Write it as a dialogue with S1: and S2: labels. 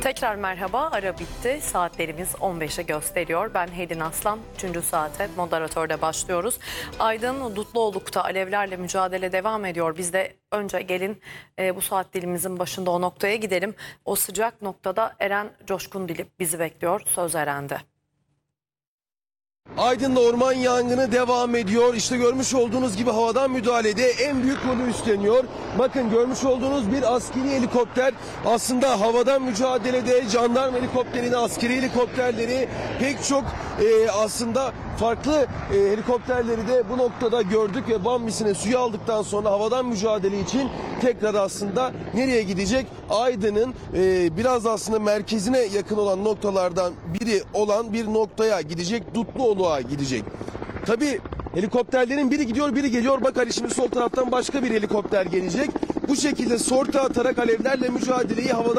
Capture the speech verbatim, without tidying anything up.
S1: Tekrar merhaba, ara bitti. Saatlerimiz on beşe gösteriyor. Ben Helin Aslan, üçüncü saate moderatörde başlıyoruz. Aydın Dutluoluk'ta alevlerle mücadele devam ediyor. Biz de önce gelin e, bu saat dilimizin başında o noktaya gidelim. O sıcak noktada Eren Coşkun Dilip bizi bekliyor. Söz Eren'de.
S2: Aydın'da orman yangını devam ediyor. İşte görmüş olduğunuz gibi havadan müdahalede en büyük rolü üstleniyor. Bakın görmüş olduğunuz bir askeri helikopter aslında havadan mücadelede jandarma helikopterini, askeri helikopterleri pek çok e, aslında farklı e, helikopterleri de bu noktada gördük ve Bambis'ine suyu aldıktan sonra havadan mücadele için tekrar aslında nereye gidecek? Aydın'ın e, biraz aslında merkezine yakın olan noktalardan biri olan bir noktaya gidecek. Dutluoluk'a gidecek. Tabii helikopterlerin biri gidiyor biri geliyor. Bak hani şimdi sol taraftan başka bir helikopter gelecek. Bu şekilde sorta atarak alevlerle mücadeleyi havadan